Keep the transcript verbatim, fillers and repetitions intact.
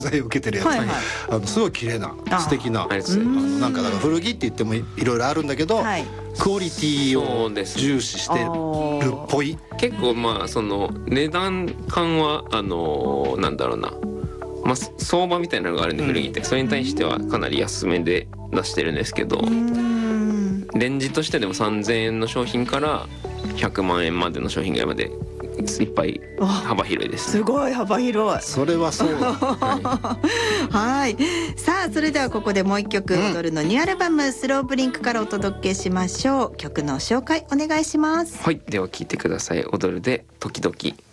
材を受けてるやつ、 はいはい、 あのすごい綺麗な素敵な、あのなんかだから古着って言ってもいろいろあるんだけど、はい、クオリティを重視してるっぽい。 結構まあその値段感はあのなんだろうな、まあ、相場みたいなのがあるんで古着って、それに対してはかなり安めで出してるんですけど、レンジとしてでもさんぜんえんの商品からひゃくまんえんまでの商品ぐらいまでいっぱい幅広いです、 ね、すごい幅広い。 それはそうはい、はい、さあそれではここでもう一曲、うん、踊るのニューアルバムスローブリンクからお届けしましょう。曲の紹介お願いします。 はい、では聴いてください。踊るで時々。